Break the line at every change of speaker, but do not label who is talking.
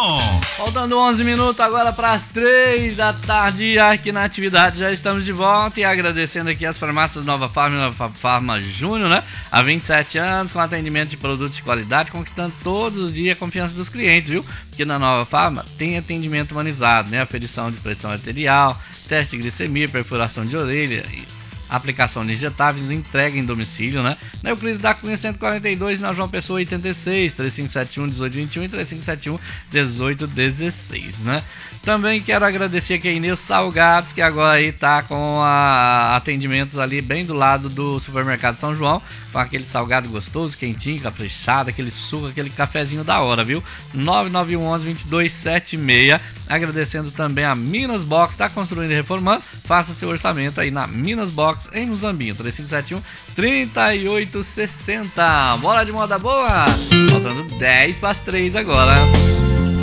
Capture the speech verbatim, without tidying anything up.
Moção.
Faltando onze minutos agora para as três da tarde, aqui na atividade já estamos de volta e agradecendo aqui as farmácias Nova Farma e Nova Farma Júnior, né? Há vinte e sete anos, com atendimento de produtos de qualidade, conquistando todos os dias a confiança dos clientes, viu? Porque na Nova Farma tem atendimento humanizado, né? Aferição de pressão arterial, teste de glicemia, perfuração de orelha e aplicação de injetáveis, entrega em domicílio, né? Na Euclides da Cunha cento e quarenta e dois, na João Pessoa oitenta e seis, três cinco sete um, dezoito vinte e um e três cinco sete um, dezoito dezesseis, né? Também quero agradecer aqui a Inês Salgados, que agora aí tá com a, atendimentos ali bem do lado do supermercado São João, com aquele salgado gostoso, quentinho, caprichado, aquele suco, aquele cafezinho da hora, viu? nove nove um um, dois dois sete seis. Agradecendo também a Minas Box, tá construindo e reformando. Faça seu orçamento aí na Minas Box em Muzambinho, três cinco sete um, três oito seis zero. Bora de moda boa! Faltando dez para as três agora.